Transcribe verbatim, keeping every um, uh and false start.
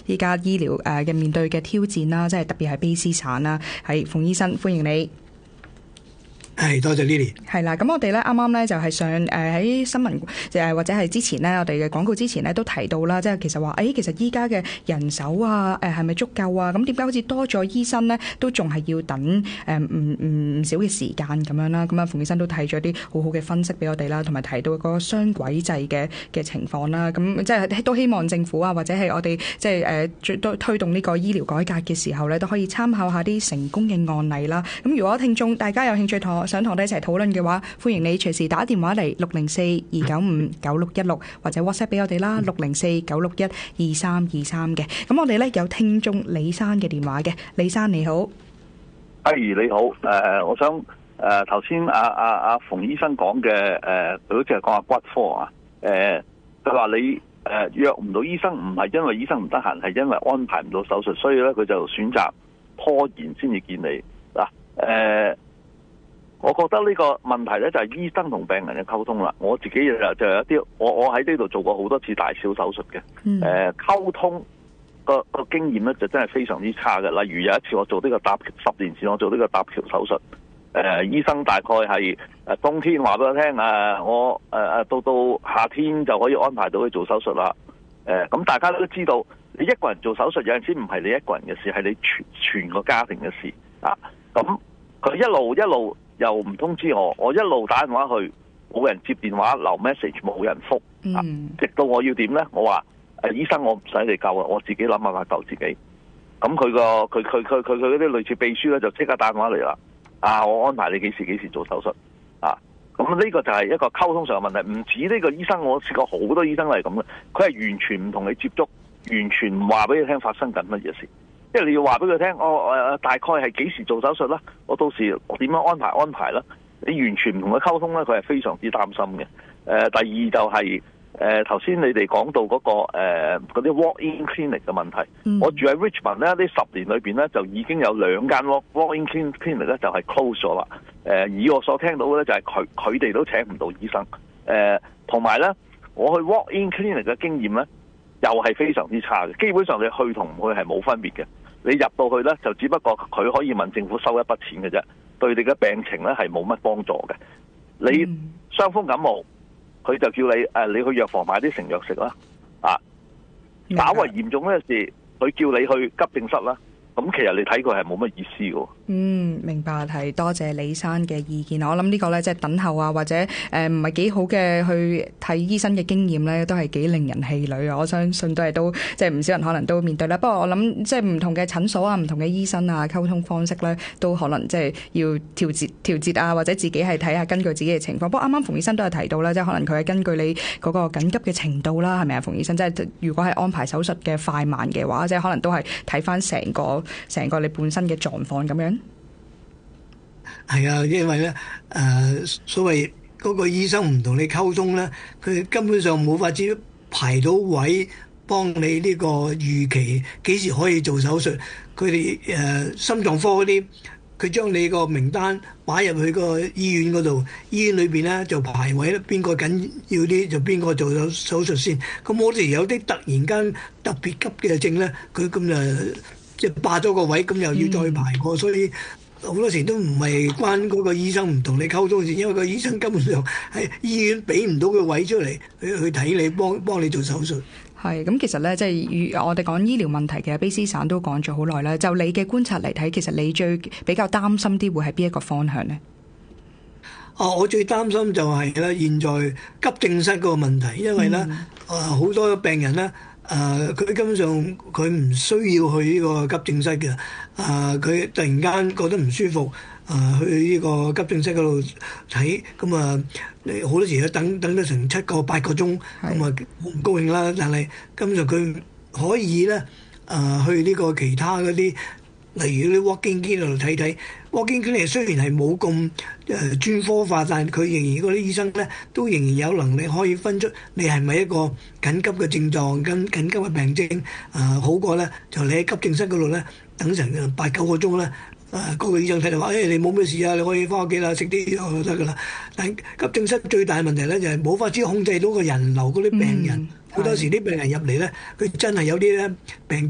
依家醫療誒嘅面對嘅挑戰啦，即係特別係卑詩省啦。係馮醫生，歡迎你。 係，多謝 Lily。 係啦，咁我哋咧啱啱咧就係上誒喺新聞誒或者係之前咧，我哋嘅廣告之前咧都提到啦，即係其實話誒，其實依家嘅人手啊，誒係咪足夠啊？咁點解好似多咗醫生咧，都仲係要等誒唔唔唔少嘅時間咁樣啦？咁啊，馮醫生都提咗啲好好嘅分析俾我哋啦，同埋提到嗰個雙軌制嘅嘅情況啦。咁即係都希望政府啊，或者係我哋即係誒最多推動呢個醫療改革嘅時候咧，都可以參考下啲成功嘅案例啦。咁如果聽眾大家有興趣同我想同我哋一齊討論嘅話，歡迎你隨時打電話嚟六零四二九五九六一六，或者 WhatsApp 俾我哋啦，六零四九六一二三二三嘅。咁我哋咧有聽眾李生嘅電話嘅，李生你好。 阿怡你好，誒、呃，我想誒頭先阿阿阿馮醫生講嘅誒，佢好似係講下骨科啊，誒佢話你誒、呃、約唔到醫生，唔係因為醫生唔得閒，係因為安排唔到手術，所以咧佢就選擇拖延先至見你嗱誒。呃我覺得呢個問題咧就係醫生同病人嘅溝通啦。我自己就就有一啲，我我喺呢度做過好多次大小手術嘅，誒、嗯呃、溝通個個經驗咧就真係非常之差嘅。例如有一次我做呢個搭橋，十年前我做呢個搭橋手術，誒、呃、醫生大概係誒冬天話俾我聽，誒我誒誒到到夏天就可以安排到去做手術啦。誒、呃、咁大家都知道，你一個人做手術有陣時唔係你一個人嘅事，係你全全個家庭嘅事啊。咁佢一路一路。又唔通知我，我一路打電話去，冇人接電話，留 message 冇人覆、嗯啊，直到我要點咧？我話誒、啊、醫生，我唔使你救啊，我自己諗辦法救自己。咁佢個佢佢佢佢佢嗰啲類似秘書咧，就即刻打電話嚟啦。啊，我安排你幾時幾時做手術啊？咁呢個就係一個溝通上嘅問題。唔止呢個醫生，我試過好多醫生係咁嘅，佢係完全唔同你接觸，完全唔話俾你聽發生緊乜嘢事。即係你要話俾佢聽，我、哦、大概係幾時做手術啦？我到時我點樣安排安排啦？你完全唔同佢溝通咧，佢係非常之擔心嘅。誒、呃，第二就係誒頭先你哋講到嗰、那個嗰啲、呃、walk-in clinic 嘅問題。嗯、我住喺 Richmond 咧，呢十年裏邊咧就已經有兩間 walk-in clinic 咧就係 close 咗啦。誒、呃，以我所聽到嘅咧就係佢佢哋都請唔到醫生。誒、呃，同埋咧，我去 walk-in clinic 嘅經驗咧又係非常之差嘅。基本上你去同唔去係冇分別嘅。你入到去咧，就只不過佢可以問政府收一筆錢嘅啫，對你嘅病情咧係冇乜幫助嘅。你傷風感冒，佢就叫你誒，你去藥房買啲成藥食啦。啊，稍為嚴重嘅事，佢叫你去急症室啦。咁其實你睇佢係冇乜意思嘅。 嗯，明白，係多謝李生嘅意見。我諗呢個咧，即係等候啊，或者誒唔係幾好嘅去睇醫生嘅經驗咧，都係幾令人氣餒啊！我相信都係都即係唔少人可能都面對啦。不過我諗即係唔同嘅診所啊、唔同嘅醫生啊，溝通方式咧，都可能即係要調節調節啊，或者自己係睇下根據自己嘅情況。不過啱啱馮醫生都有提到啦，即係可能佢係根據你嗰個緊急嘅程度啦，係咪啊，馮醫生？即係如果係安排手術嘅快慢嘅話，即係可能都係睇翻成個。成個你本身嘅狀況咁樣， 係啊，因為咧誒、呃，所謂嗰個醫生唔同你溝通咧，佢根本上冇法子排到位幫你呢個預期幾時可以做手術。佢哋誒心臟科嗰啲，佢將你個名單擺入去個醫院嗰度，醫院裏邊咧就排位咧，邊個緊要啲就邊個做手手術先。咁我哋有啲突然間特別急嘅症咧，佢咁就即係霸咗個位，咁又要再排過，嗯、所以好多時都唔係關嗰個醫生唔同你溝通先，因為個醫生根本上喺醫院俾唔到個位出嚟去去睇你，幫幫你做手術。 係咁，其實咧，即係我哋講醫療問題嘅，卑詩省都講咗好耐啦。就你嘅觀察嚟睇，其實你最比較擔心啲會係邊一個方向呢？ 哦，我最擔心就係咧，現在急症室嗰個問題，因為咧，誒好、嗯呃、多病人咧。誒佢、呃、根本上佢唔需要去呢個急症室嘅，誒、呃、佢突然間覺得唔舒服，誒、呃、去呢個急症室嗰度睇，咁啊好多時都等等咗成七個八個鐘，咁啊好唔高興啦。但係根本上佢可以咧，誒、呃、去呢個其他嗰啲。例如啲 walk-in clinic 度睇睇 walk-in clinic 雖然係冇咁誒專科化，但係佢仍然嗰啲醫生咧都仍然有能力可以分出你係咪一個緊急嘅症狀、緊緊急嘅病徵，啊、呃、好過咧就你喺急症室嗰度咧等成八九個鐘咧，啊、呃、嗰、那個醫生睇到話，誒、哎、你冇咩事啊，你可以翻屋企啦，食啲藥就得噶啦。但係急症室最大嘅問題咧就係冇法子控制到個人流嗰啲病人，好、嗯、多時啲病人入嚟咧，佢真係有啲咧病。